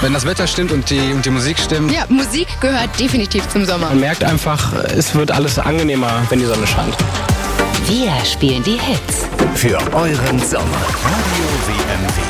Wenn das Wetter stimmt und die Musik stimmt. Ja, Musik gehört definitiv zum Sommer. Man merkt einfach, es wird alles angenehmer, wenn die Sonne scheint. Wir spielen die Hits. Für euren Sommer. Radio WMW.